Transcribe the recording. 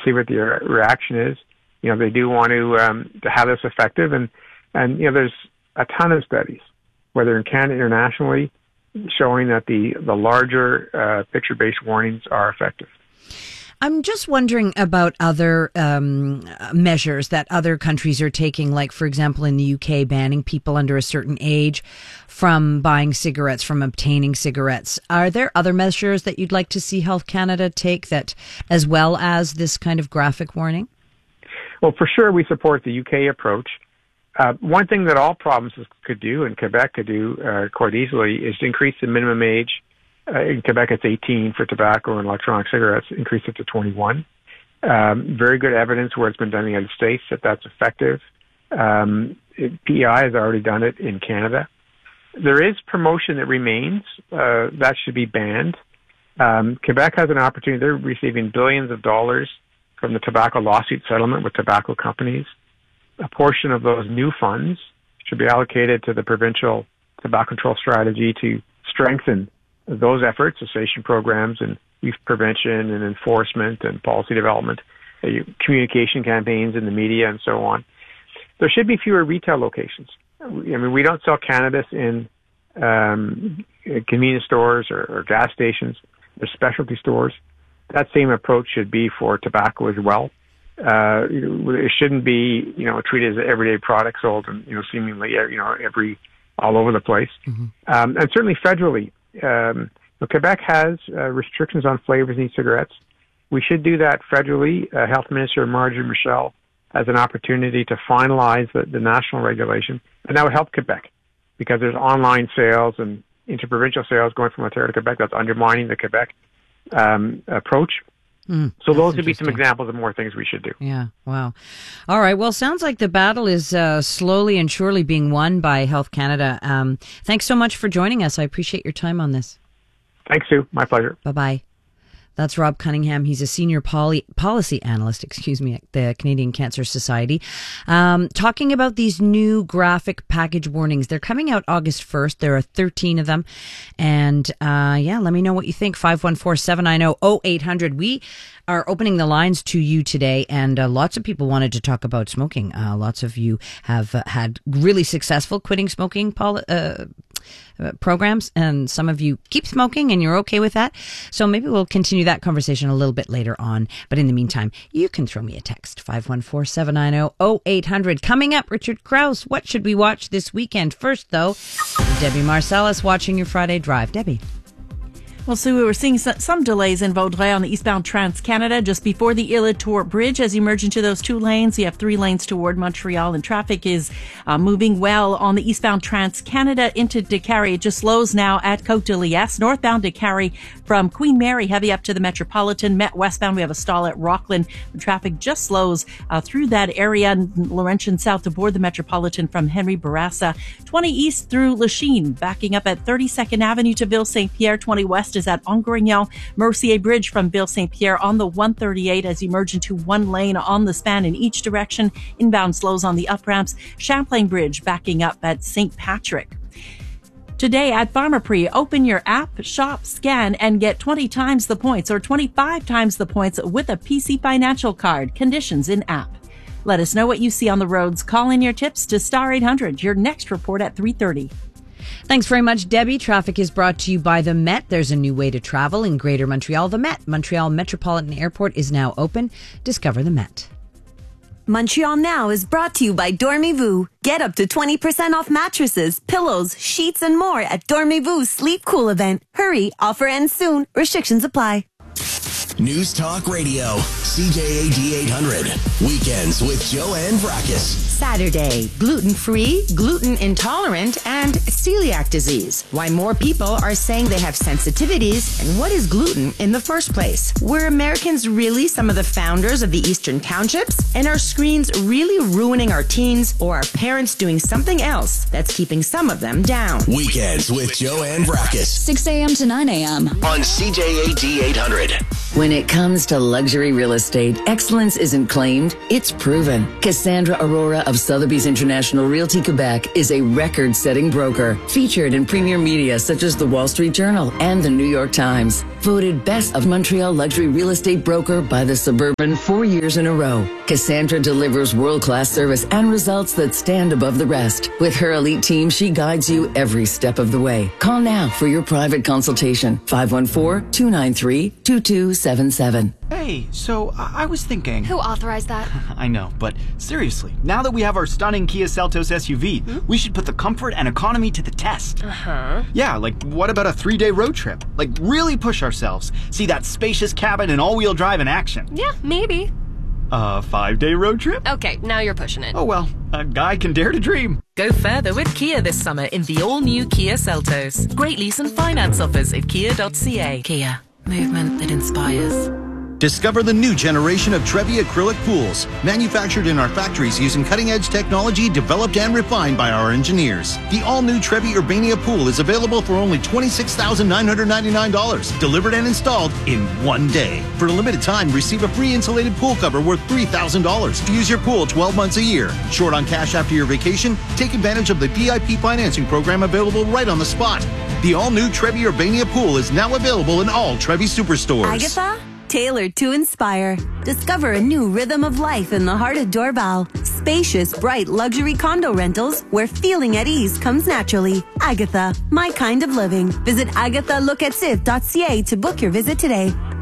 see what the reaction is. They do want to have this effective, and there's a ton of studies, whether in Canada or internationally, showing that the larger picture-based warnings are effective. I'm just wondering about other measures that other countries are taking, like, for example, in the UK, banning people under a certain age from buying cigarettes, from obtaining cigarettes. Are there other measures that you'd like to see Health Canada take, that, as well as this kind of graphic warning? Well, for sure, we support the UK approach. One thing that all provinces could do, and Quebec could do quite easily, is to increase the minimum age. In Quebec, it's 18 for tobacco and electronic cigarettes, increase it to 21. Very good evidence where it's been done in the United States that that's effective. PEI has already done it in Canada. There is promotion that remains. That should be banned. Quebec has an opportunity. They're receiving billions of dollars from the tobacco lawsuit settlement with tobacco companies. A portion of those new funds should be allocated to the provincial tobacco control strategy to strengthen those efforts, cessation programs and youth prevention and enforcement and policy development, communication campaigns in the media and so on. There should be fewer retail locations. We don't sell cannabis in convenience stores or gas stations. There's specialty stores. That same approach should be for tobacco as well. It shouldn't be, treated as an everyday product sold and, seemingly, all over the place. Mm-hmm. And certainly federally, Quebec has restrictions on flavors in e-cigarettes. We should do that federally. Health Minister Marjorie Michel has an opportunity to finalize the national regulation, and that would help Quebec because there's online sales and interprovincial sales going from Ontario to Quebec that's undermining the Quebec approach. So those would be some examples of more things we should do. Yeah, wow. All right, well, sounds like the battle is slowly and surely being won by Health Canada. Thanks so much for joining us. I appreciate your time on this. Thanks, Sue. My pleasure. Bye-bye. That's Rob Cunningham. He's a senior policy analyst, at the Canadian Cancer Society, talking about these new graphic package warnings. They're coming out August 1st. There are 13 of them. And, let me know what you think. 514-790-0800. We are opening the lines to you today, and lots of people wanted to talk about smoking. Lots of you have had really successful quitting smoking programs, and some of you keep smoking and you're okay with that. So maybe we'll continue that conversation a little bit later on. But in the meantime, you can throw me a text, 514-790-0800. Coming up, Richard Krause. What should we watch this weekend? First, though, Debbie Marcellus watching your Friday Drive. Debbie. Well, Sue, we were seeing some delays in Vaudreuil on the eastbound Trans-Canada just before the Île-à-Tours Bridge. As you merge into those two lanes, you have 3 lanes toward Montreal, and traffic is moving well on the eastbound Trans-Canada into Décarie. It just slows now at Côte-de-Liesse. Northbound Décarie from Queen Mary, heavy up to the Metropolitan. Met westbound, we have a stall at Rockland. The traffic just slows through that area. Laurentian south to board the Metropolitan from Henry Bourassa. 20 east through Lachine, backing up at 32nd Avenue to Ville-Saint-Pierre. 20 west is at Angrignon. Mercier Bridge from Ville-Saint-Pierre on the 138 as you merge into one lane on the span in each direction. Inbound slows on the up ramps. Champlain Bridge backing up at St. Patrick. Today at Pharmaprix, open your app, shop, scan, and get 20 times the points or 25 times the points with a PC Financial card. Conditions in app. Let us know what you see on the roads. Call in your tips to Star 800. Your next report at 3:30. Thanks very much, Debbie. Traffic is brought to you by the Met. There's a new way to travel in Greater Montreal. The Met, Montreal Metropolitan Airport, is now open. Discover the Met. Montreal Now is brought to you by Dormez-vous. Get up to 20% off mattresses, pillows, sheets, and more at Dormez-vous Sleep Cool event. Hurry, offer ends soon. Restrictions apply. News Talk Radio, CJAD 800. Weekends with Joanne Vrackus. Saturday, gluten-free, gluten intolerant, and celiac disease. Why more people are saying they have sensitivities, and what is gluten in the first place? Were Americans really some of the founders of the Eastern Townships? And are screens really ruining our teens, or are parents doing something else that's keeping some of them down? Weekends with Joanne Vrackus. 6 a.m. to 9 a.m. on CJAD 800. When it comes to luxury real estate, excellence isn't claimed, it's proven. Cassandra Aurora of Sotheby's International Realty Quebec is a record-setting broker, featured in premier media such as the Wall Street Journal and the New York Times. Voted Best of Montreal Luxury Real Estate Broker by the Suburban 4 years in a row. Cassandra delivers world-class service and results that stand above the rest. With her elite team, she guides you every step of the way. Call now for your private consultation. 514-293-2277. Hey, so I was thinking... Who authorized that? I know, but seriously, now that we have our stunning Kia Seltos SUV, we should put the comfort and economy to the test. Uh-huh. Yeah, like what about a 3-day road trip? Like really push ourselves. See that spacious cabin and all-wheel drive in action. Yeah, maybe. A 5-day road trip? Okay, now you're pushing it. Oh well, a guy can dare to dream. Go further with Kia this summer in the all-new Kia Seltos. Great lease and finance offers at kia.ca. Kia. Movement that inspires. Discover the new generation of Trevi acrylic pools, manufactured in our factories using cutting-edge technology developed and refined by our engineers. The all-new Trevi Urbania pool is available for only $26,999, delivered and installed in 1 day. For a limited time, receive a free insulated pool cover worth $3,000. Use your pool 12 months a year. Short on cash after your vacation? Take advantage of the VIP financing program available right on the spot. The all-new Trevi Urbania pool is now available in all Trevi superstores. Agatha? Tailored to inspire. Discover a new rhythm of life in the heart of Dorval. Spacious, bright luxury condo rentals where feeling at ease comes naturally. Agatha, my kind of living. Visit agathalookatsif.ca to book your visit today.